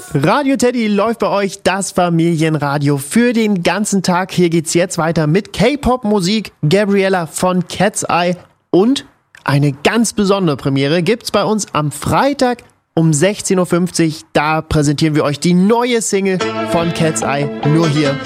Radio Teddy läuft bei euch, das Familienradio für den ganzen Tag. Hier geht's jetzt weiter mit K-Pop-Musik, Gabriella von Cat's Eye und eine ganz besondere Premiere gibt's bei uns am Freitag um 16.50 Uhr. Da präsentieren wir euch die neue Single von Cat's Eye, nur hier